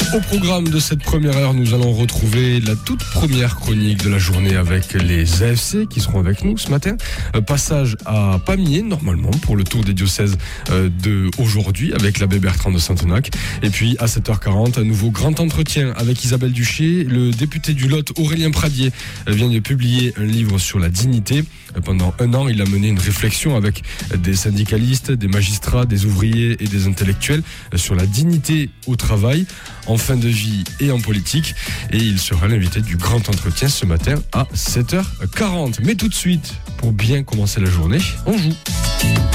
Au programme de cette première heure, nous allons retrouver la toute première chronique de la journée avec les AFC qui seront avec nous ce matin. Passage à Pamiers, normalement, pour le tour des diocèses de aujourd'hui avec l'abbé Bertrand de Saintenac. Et puis à 7h40, un nouveau grand entretien avec Isabelle Duché. Le député du Lot, Aurélien Pradier, vient de publier un livre sur la dignité. Pendant un an, il a mené une réflexion avec des syndicalistes, des magistrats, des ouvriers et des intellectuels sur la dignité au travail, en fin de vie et en politique. Et il sera l'invité du grand entretien ce matin à 7h40. Mais tout de suite, pour bien commencer la journée, on joue.